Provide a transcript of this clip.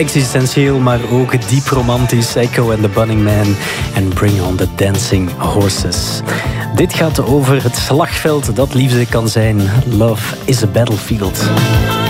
existentieel, maar ook diep romantisch. Echo and the Bunning Man en Bring on the Dancing Horses. Dit gaat over het slagveld dat liefde kan zijn. Love is a battlefield.